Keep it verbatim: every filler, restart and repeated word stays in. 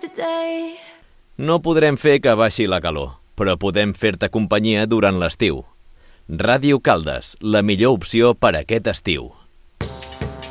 yesterday. No podrem fer que baixi la calor, però podem fer-te companyia durant l'estiu. Ràdio Caldes, la millor opció per aquest estiu.